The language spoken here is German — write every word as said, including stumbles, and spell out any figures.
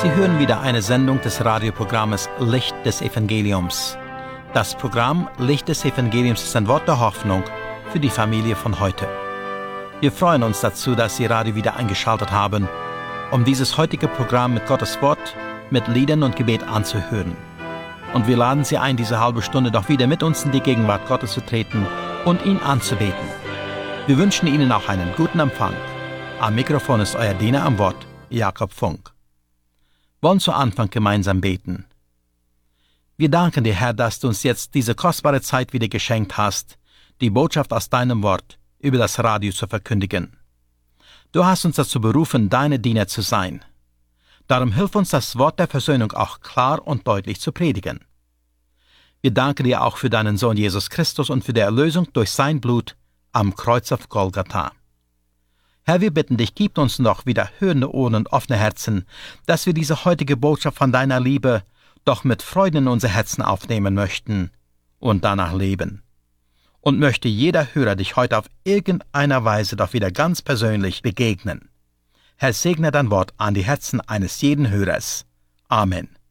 Sie hören wieder eine Sendung des Radioprogrammes Licht des Evangeliums. Das Programm Licht des Evangeliums ist ein Wort der Hoffnung für die Familie von heute. Wir freuen uns dazu, dass Sie Radio wieder eingeschaltet haben, um dieses heutige Programm mit Gottes Wort, mit Liedern und Gebet anzuhören. Und wir laden Sie ein, diese halbe Stunde doch wieder mit uns in die Gegenwart Gottes zu treten und ihn anzubeten. Wir wünschen Ihnen auch einen guten Empfang. Am Mikrofon ist euer Diener am Wort, Jakob Funk. Wollen zu Anfang gemeinsam beten. Wir danken dir, Herr, dass du uns jetzt diese kostbare Zeit wieder geschenkt hast, die Botschaft aus deinem Wort über das Radio zu verkündigen. Du hast uns dazu berufen, deine Diener zu sein. Darum hilf uns, das Wort der Versöhnung auch klar und deutlich zu predigen. Wir danken dir auch für deinen Sohn Jesus Christus und für die Erlösung durch sein Blut am Kreuz auf Golgatha. Herr, wir bitten dich, gib uns noch wieder hörende Ohren und offene Herzen, dass wir diese heutige Botschaft von deiner Liebe doch mit Freude in unser Herzen aufnehmen möchten und danach leben. Und möchte jeder Hörer dich heute auf irgendeiner Weise doch wieder ganz persönlich begegnen. Herr, segne dein Wort an die Herzen eines jeden Hörers. Amen.